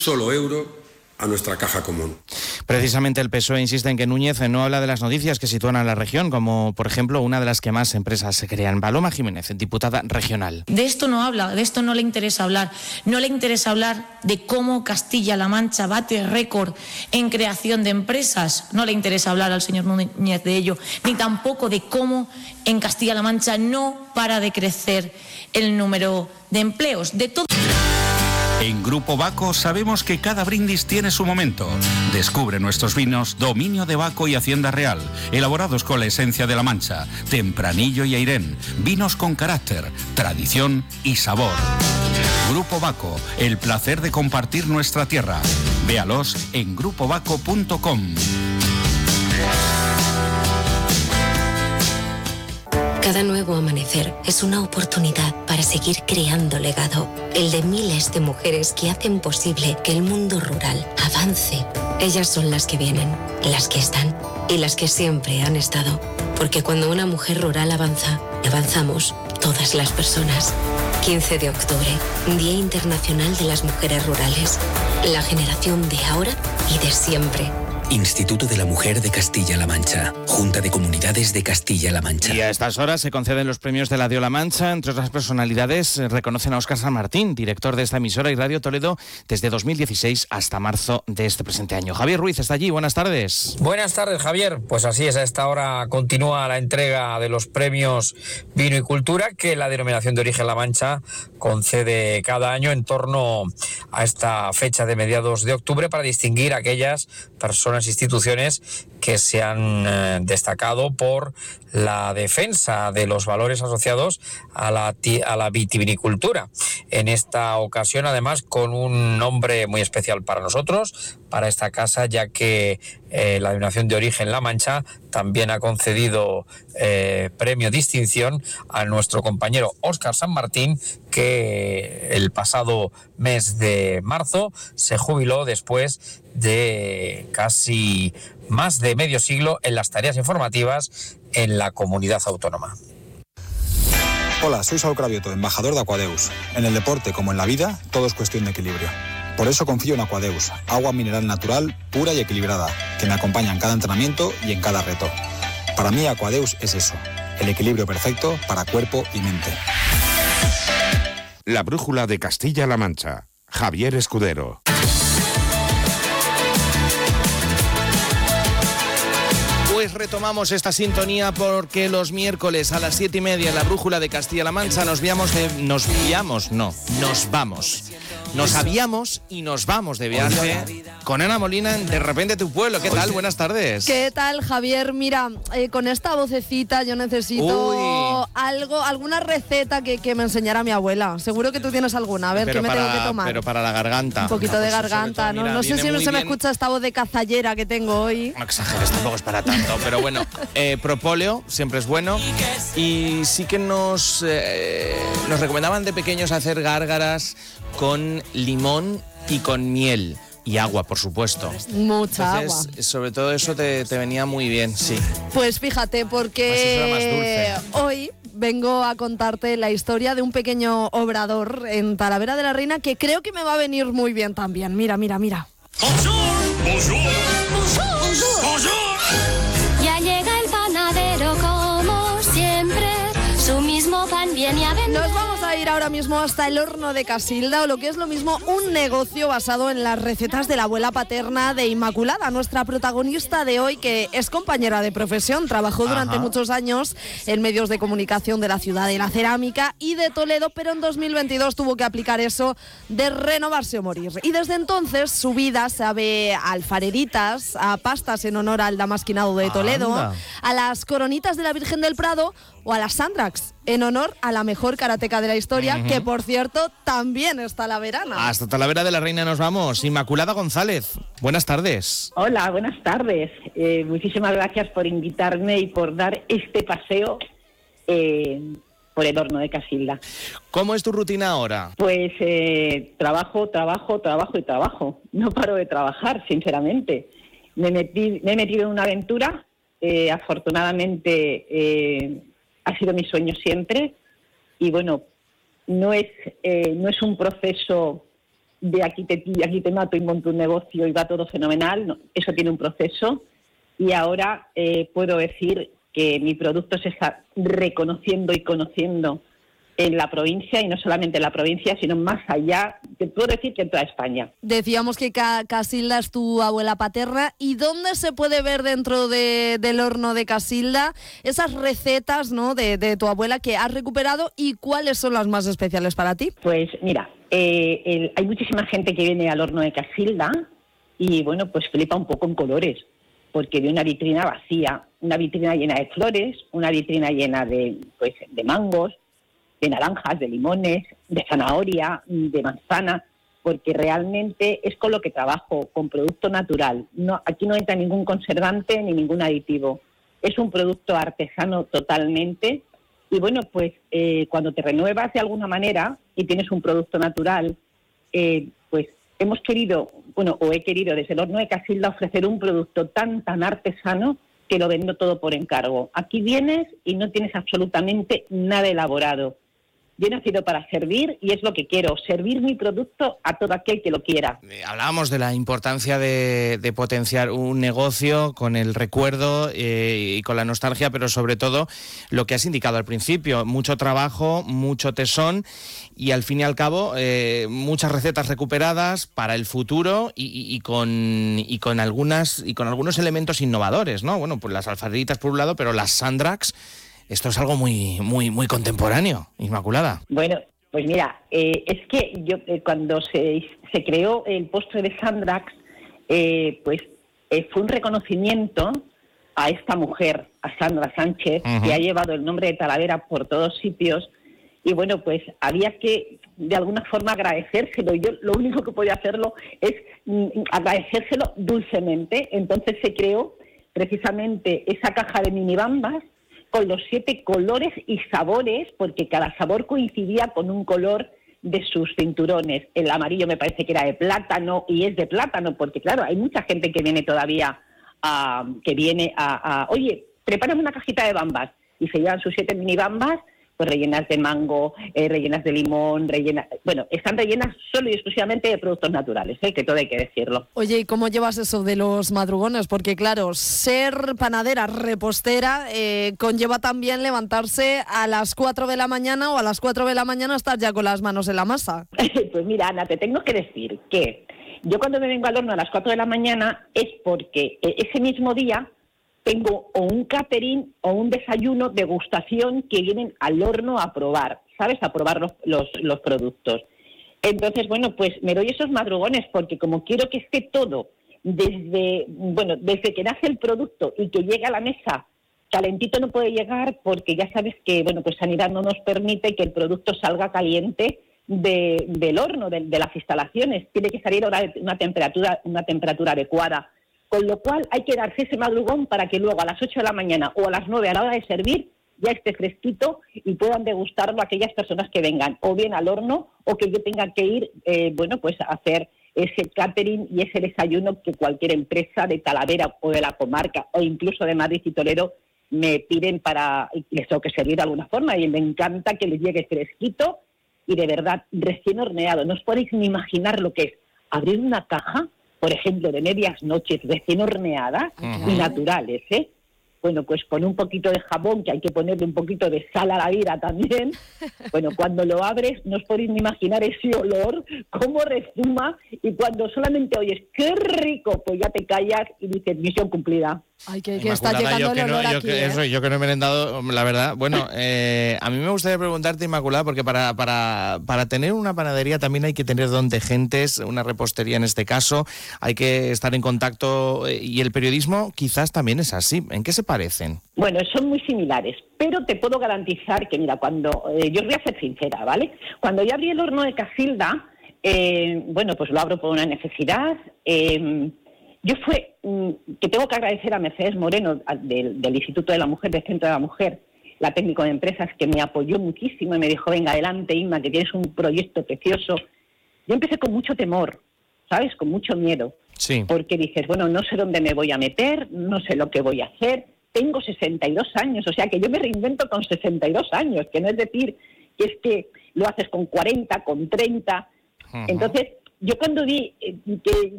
solo euro a nuestra caja común. Precisamente el PSOE insiste en que Núñez no habla de las noticias que sitúan a la región, como por ejemplo una de las que más empresas se crean. Paloma Jiménez, diputada regional. De esto no habla, de esto no le interesa hablar. No le interesa hablar de cómo Castilla-La Mancha bate récord en creación de empresas. No le interesa hablar al señor Núñez de ello, ni tampoco de cómo en Castilla-La Mancha no para de crecer el número de empleos. De todo. En Grupo Baco sabemos que cada brindis tiene su momento. Descubre nuestros vinos Dominio de Baco y Hacienda Real, elaborados con la esencia de La Mancha, Tempranillo y Airén, vinos con carácter, tradición y sabor. Grupo Baco, el placer de compartir nuestra tierra. Véalos en grupobaco.com. Cada nuevo amanecer es una oportunidad para seguir creando legado, el de miles de mujeres que hacen posible que el mundo rural avance. Ellas son las que vienen, las que están y las que siempre han estado. Porque cuando una mujer rural avanza, avanzamos todas las personas. 15 de octubre, Día Internacional de las Mujeres Rurales. La generación de ahora y de siempre. Instituto de la Mujer de Castilla-La Mancha. Junta de Comunidades de Castilla-La Mancha. Y a estas horas se conceden los premios de la Dio La Mancha. Entre otras personalidades, reconocen a Óscar San Martín, director de esta emisora y Radio Toledo desde 2016 hasta marzo de este presente año. Javier Ruiz está allí. Buenas tardes. Buenas tardes, Javier. Pues así es, a esta hora continúa la entrega de los premios Vino y Cultura que la Denominación de Origen La Mancha concede cada año en torno a esta fecha de mediados de octubre para distinguir a aquellas personas e instituciones que se han destacado por la defensa de los valores asociados a la vitivinicultura. En esta ocasión, además, con un nombre muy especial para nosotros, para esta casa, ya que la Denominación de Origen La Mancha también ha concedido premio distinción a nuestro compañero Óscar San Martín, que el pasado mes de marzo se jubiló después de casi más de medio siglo en las tareas informativas en la comunidad autónoma. Hola, soy Saúl Cravioto, embajador de Aquadeus. En el deporte, como en la vida, todo es cuestión de equilibrio. Por eso confío en Aquadeus, agua mineral natural, pura y equilibrada, que me acompaña en cada entrenamiento y en cada reto. Para mí, Aquadeus es eso, el equilibrio perfecto para cuerpo y mente. La brújula de Castilla-La Mancha. Javier Escudero. Pues retomamos esta sintonía porque los miércoles a las 7:30 en la brújula de Castilla-La Mancha nos aviamos y nos vamos de viaje con Ana Molina en De Repente Tu Pueblo. ¿Qué tal? Buenas tardes. ¿Qué tal, Javier? Mira, con esta vocecita yo necesito alguna receta que me enseñara mi abuela. Seguro que tú tienes alguna. A ver, ¿qué me tengo que tomar? Pero para la garganta. Un poquito de garganta, ¿no? No sé si se me escucha esta voz de cazallera que tengo hoy. No exageres, tampoco es para tanto. Pero bueno, propóleo siempre es bueno. Y sí que nos recomendaban de pequeños hacer gárgaras con limón y con miel. Y agua, por supuesto. Mucha agua. Sobre todo eso te venía muy bien, sí. Pues fíjate, porque hoy vengo a contarte la historia de un pequeño obrador en Talavera de la Reina que creo que me va a venir muy bien también. Mira, mira, mira. ¡Bonjour! ¡Bonjour! ¡Bonjour! ¡Bonjour! Ya llega el panadero como siempre, su mismo pan viene a vender. Nos vamos a ir ahora mismo hasta el Horno de Casilda, o lo que es lo mismo, un negocio basado en las recetas de la abuela paterna de Inmaculada, nuestra protagonista de hoy, que es compañera de profesión, trabajó durante muchos años en medios de comunicación de la ciudad de la cerámica y de Toledo, pero en 2022 tuvo que aplicar eso de renovarse o morir. Y desde entonces su vida sabe a alfareritas, a pastas en honor al damasquinado de Toledo, a las coronitas de la Virgen del Prado o a las Sandrax, en honor a la mejor karateca de la historia, que por cierto también es talaverana. Hasta Talavera de la Reina nos vamos. Inmaculada González, buenas tardes. Hola, buenas tardes. Muchísimas gracias por invitarme y por dar este paseo por el Horno de Casilda. ¿Cómo es tu rutina ahora? Pues trabajo y trabajo. No paro de trabajar, sinceramente. Me he metido en una aventura, afortunadamente ha sido mi sueño siempre, y bueno, no es un proceso de aquí te mato y monto un negocio y va todo fenomenal. No, eso tiene un proceso y ahora puedo decir que mi producto se está reconociendo y conociendo en la provincia, y no solamente en la provincia, sino más allá, te puedo decir que en toda España. Decíamos que Casilda es tu abuela paterna. ¿Y dónde se puede ver dentro del horno de Casilda esas recetas, ¿no?, de tu abuela que has recuperado, y cuáles son las más especiales para ti? Pues mira, hay muchísima gente que viene al horno de Casilda y bueno, pues flipa un poco en colores, porque ve una vitrina vacía, una vitrina llena de flores, una vitrina llena de mangos, de naranjas, de limones, de zanahoria, de manzana, porque realmente es con lo que trabajo, con producto natural. No, aquí no entra ningún conservante ni ningún aditivo. Es un producto artesano totalmente. Y bueno, pues cuando te renuevas de alguna manera y tienes un producto natural, pues hemos querido, he querido desde el horno de Casilda ofrecer un producto tan artesano que lo vendo todo por encargo. Aquí vienes y no tienes absolutamente nada elaborado. Yo he nacido para servir y es lo que quiero, servir mi producto a todo aquel que lo quiera. Hablábamos de la importancia de potenciar un negocio con el recuerdo y con la nostalgia, pero sobre todo lo que has indicado al principio, mucho trabajo, mucho tesón y al fin y al cabo muchas recetas recuperadas para el futuro y con algunos elementos innovadores, ¿no? Bueno, pues las alfaritas por un lado, pero las Sandrax. Esto es algo muy contemporáneo, Inmaculada. Bueno, pues mira, es que yo cuando se creó el postre de Sandrax, fue un reconocimiento a esta mujer, a Sandra Sánchez, que ha llevado el nombre de Talavera por todos sitios, y bueno, pues había que de alguna forma agradecérselo. Yo lo único que podía hacerlo es agradecérselo dulcemente. Entonces se creó precisamente esa caja de minibambas con los 7 colores y sabores, porque cada sabor coincidía con un color de sus cinturones. El amarillo me parece que era de plátano, y es de plátano, porque claro, hay mucha gente que viene todavía oye, prepárame una cajita de bambas, y se llevan sus 7 mini bambas, pues rellenas de mango, rellenas de limón, están rellenas solo y exclusivamente de productos naturales, que todo hay que decirlo. Oye, ¿y cómo llevas eso de los madrugones? Porque claro, ser panadera, repostera, conlleva también levantarse a las 4 de la mañana o a las 4 de la mañana estar ya con las manos en la masa. Pues mira, Ana, te tengo que decir que yo cuando me vengo al horno a las 4 de la mañana es porque ese mismo día tengo o un catering o un desayuno degustación que vienen al horno a probar, ¿sabes? A probar los productos. Entonces, bueno, pues me doy esos madrugones porque como quiero que esté todo desde que nace el producto y que llegue a la mesa, calentito no puede llegar porque ya sabes que, bueno, pues Sanidad no nos permite que el producto salga caliente del horno, de las instalaciones. Tiene que salir a una temperatura adecuada. Con lo cual hay que darse ese madrugón para que luego a las 8 de la mañana o a las 9 a la hora de servir ya esté fresquito y puedan degustarlo aquellas personas que vengan o bien al horno o que yo tenga que ir a hacer ese catering y ese desayuno que cualquier empresa de Talavera o de la comarca o incluso de Madrid y Toledo me piden y les tengo que servir de alguna forma, y me encanta que les llegue fresquito y de verdad recién horneado. No os podéis ni imaginar lo que es abrir una caja, por ejemplo, de medias noches recién horneadas y naturales, Bueno, pues con un poquito de jabón, que hay que ponerle un poquito de sal a la vida también. Bueno, cuando lo abres no os podéis ni imaginar ese olor, cómo rezuma, y cuando solamente oyes ¡qué rico!, pues ya te callas y dices misión cumplida. Ay, que está llegando el olor aquí, yo que no he merendado, la verdad. Bueno, a mí me gustaría preguntarte, Inmaculada, porque para tener una panadería también hay que tener don de gentes, una repostería en este caso, hay que estar en contacto, y el periodismo quizás también es así. ¿En qué se parecen? Bueno, son muy similares, pero te puedo garantizar que, mira, yo os voy a ser sincera, ¿vale? Cuando yo abrí el horno de Casilda, pues lo abro por una necesidad. Que tengo que agradecer a Mercedes Moreno del Instituto de la Mujer, del Centro de la Mujer, la técnico de empresas, que me apoyó muchísimo y me dijo, venga, adelante, Inma, que tienes un proyecto precioso. Yo empecé con mucho temor, ¿sabes? Con mucho miedo. Sí. Porque dices, bueno, no sé dónde me voy a meter, no sé lo que voy a hacer. Tengo 62 años, o sea que yo me reinvento con 62 años, que no es decir que es que lo haces con 40, con 30. Uh-huh. Entonces, yo cuando vi que